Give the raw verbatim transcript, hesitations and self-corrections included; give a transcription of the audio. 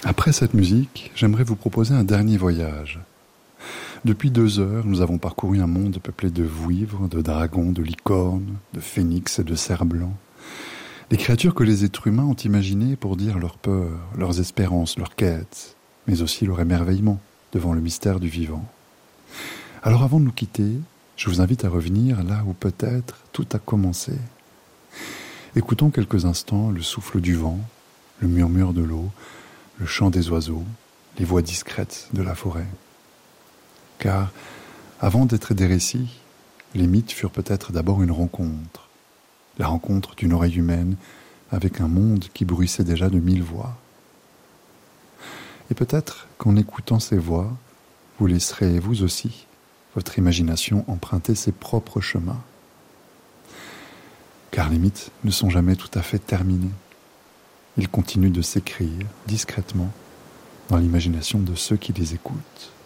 Après cette musique, j'aimerais vous proposer un dernier voyage. Depuis deux heures, nous avons parcouru un monde peuplé de vouivres, de dragons, de licornes, de phénix et de cerfs blancs. Des créatures que les êtres humains ont imaginées pour dire leurs peurs, leurs espérances, leurs quêtes, mais aussi leur émerveillement devant le mystère du vivant. Alors avant de nous quitter, je vous invite à revenir là où peut-être tout a commencé. Écoutons quelques instants le souffle du vent, le murmure de l'eau, le chant des oiseaux, les voix discrètes de la forêt. Car, avant d'être des récits, les mythes furent peut-être d'abord une rencontre. La rencontre d'une oreille humaine avec un monde qui bruissait déjà de mille voix. Et peut-être qu'en écoutant ces voix, vous laisserez, vous aussi, votre imagination emprunter ses propres chemins. Car les mythes ne sont jamais tout à fait terminés. Ils continuent de s'écrire discrètement dans l'imagination de ceux qui les écoutent.